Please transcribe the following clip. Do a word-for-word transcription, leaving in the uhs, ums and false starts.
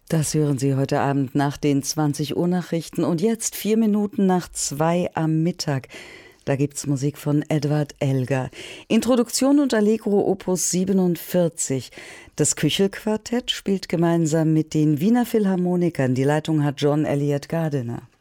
Das hören Sie heute Abend nach den zwanzig Uhr Nachrichten und jetzt vier Minuten nach zwei am Mittag. Da gibt's Musik von Edward Elgar. Introduktion und Allegro Opus siebenundvierzig. Das Küchelquartett spielt gemeinsam mit den Wiener Philharmonikern. Die Leitung hat John Elliott Gardiner.